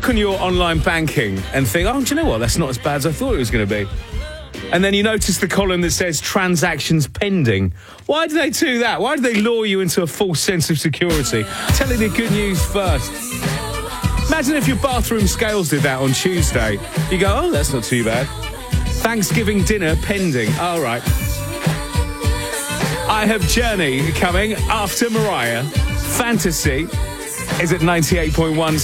look on your online banking and think, oh, do you know what? That's not as bad as I thought it was going to be. And then you notice the column that says transactions pending. Why do they do that? Why do they lure you into a false sense of security? Telling the good news first. Imagine if your bathroom scales did that on Tuesday. You go, oh, that's not too bad. Thanksgiving dinner pending. All right. I have Journey coming after Mariah. Fantasy is at 98.1.